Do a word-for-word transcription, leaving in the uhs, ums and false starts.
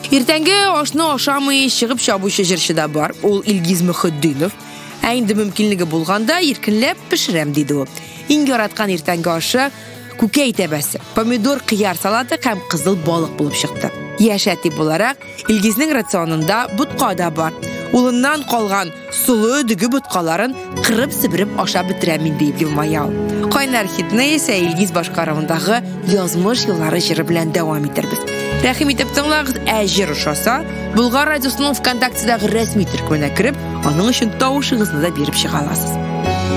Иртәнге ашны ашамый чыгып чабучы җырчы да бар. Ул Илгиз Мөхөддинов. Ә инде мөмкинлеге булганда иркенләп пешерәм диде ул. Иң яраткан иртәнге ашы күкәй тәбәсе, помидор кыяр салаты һәм кызыл балык булып чыкты. Яшәти буларак Илгизнең рационында бутка да бар. Улыннан калган сулы дүге буткаларын кырып-сибиреп ашап бетерәм инде дип маяу. Кайнар хитне исә Илгиз башкаруындагы язмыш еллары җыры белән дәвам итербез. Рәхим итеп тыңлагыз, ә җыр ошаса, Булгар радиосының ВКонтактедагы рәсми төркеменә кереп, аның өчен тавышыгызны да биреп чыга аласыз.